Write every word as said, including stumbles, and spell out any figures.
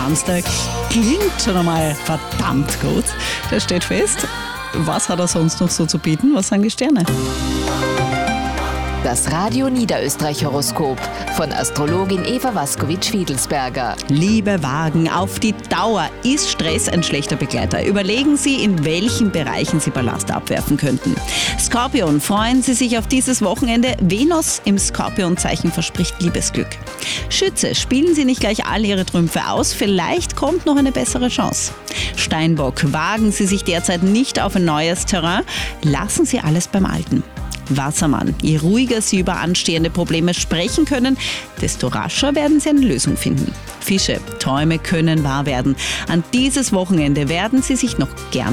Samstag klingt schon einmal verdammt gut. Das steht fest. Was hat er sonst noch so zu bieten? Was sagen die Sterne? Das Radio Niederösterreich Horoskop von Astrologin Eva Waskowitsch-Fiedelsberger. Liebe Wagen, auf die Dauer ist Stress ein schlechter Begleiter. Überlegen Sie, in welchen Bereichen Sie Ballast abwerfen könnten. Skorpion, freuen Sie sich auf dieses Wochenende. Venus im Skorpionzeichen verspricht Liebesglück. Schütze, spielen Sie nicht gleich all Ihre Trümpfe aus. Vielleicht kommt noch eine bessere Chance. Steinbock, wagen Sie sich derzeit nicht auf ein neues Terrain. Lassen Sie alles beim Alten. Wassermann, je ruhiger Sie über anstehende Probleme sprechen können, desto rascher werden Sie eine Lösung finden. Fische, Träume können wahr werden. An dieses Wochenende werden Sie sich noch gern